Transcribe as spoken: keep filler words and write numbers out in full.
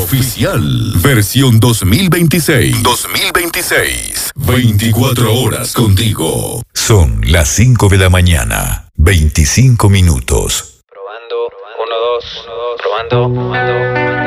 oficial. Versión dos mil veintiséis. dos mil veintiséis. veinticuatro horas contigo. Son las cinco de la mañana. veinticinco minutos. Probando. uno, dos. Probando. Probando.